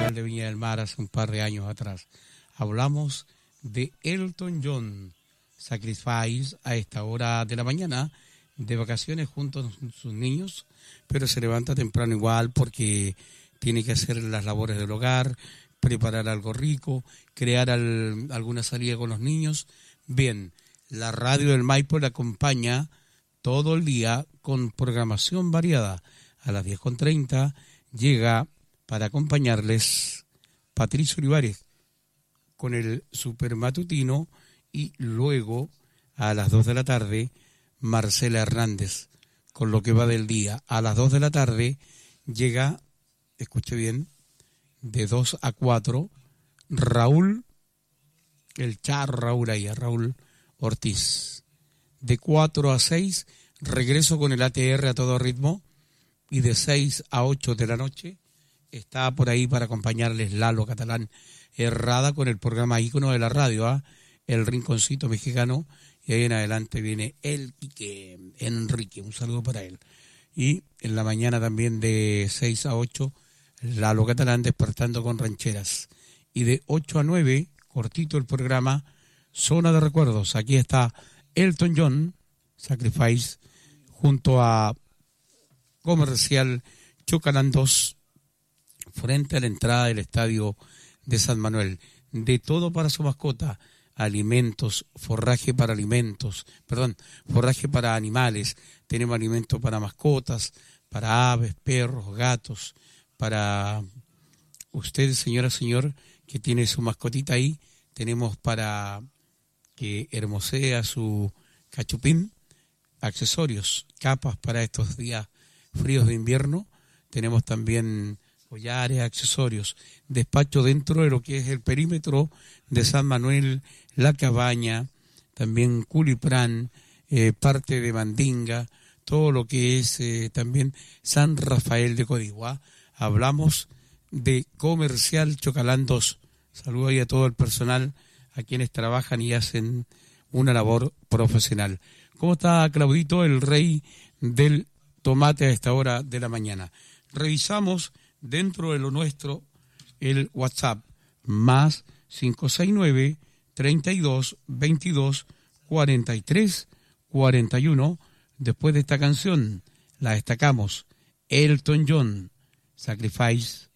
Festival de Viña del Mar hace un par de años atrás. Hablamos de Elton John, Sacrifice, a esta hora de la mañana, de vacaciones junto a sus niños, pero se levanta temprano igual porque tiene que hacer las labores del hogar, preparar algo rico, crear alguna salida con los niños. Bien, la radio del Maipo le acompaña todo el día con programación variada. A las 10:30 llega para acompañarles Patricio Olivares con el supermatutino y luego a las 2 de la tarde Marcela Hernández con lo que va del día. A las 2 de la tarde llega, escuche bien, de 2 a 4 Raúl, el charro Raúl ahí, Raúl Ortiz. De 4 a 6 regreso con el ATR a todo ritmo y de 6 a 8 de la noche está por ahí para acompañarles Lalo Catalán Herrada con el programa ícono de la radio, El Rinconcito Mexicano, y ahí en adelante viene el Quique Enrique, un saludo para él. Y en la mañana también de 6 a 8 Lalo Catalán despertando con rancheras. Y de 8 a 9, cortito el programa, Zona de Recuerdos. Aquí está Elton John, Sacrifice, junto a Comercial Chocalán 2, frente a la entrada del estadio de San Manuel. De todo para su mascota, alimentos, forraje para animales. Tenemos alimento para mascotas, para aves, perros, gatos, para usted, señora, señor, que tiene su mascotita ahí. Tenemos para que hermosea su cachupín, accesorios, capas para estos días fríos de invierno. Tenemos también collares, accesorios, despacho dentro de lo que es el perímetro de San Manuel, La Cabaña, también Culiprán, parte de Mandinga, todo lo que es también San Rafael de Codigua. Hablamos de Comercial Chocalán 2. Saludo ahí a todo el personal, a quienes trabajan y hacen una labor profesional. ¿Cómo está Claudito, el rey del tomate a esta hora de la mañana? Revisamos dentro de lo nuestro el WhatsApp, más 569-32-22-43-41. Después de esta canción, la destacamos, Elton John, Sacrifice.